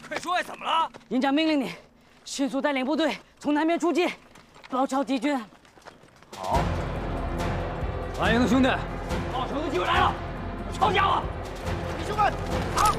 快说呀，怎么了？ 营长命令你迅速带领部队从南边出击，包抄敌军。 好，蓝营的兄弟，报仇的机会来了，抄家伙！弟兄们，打！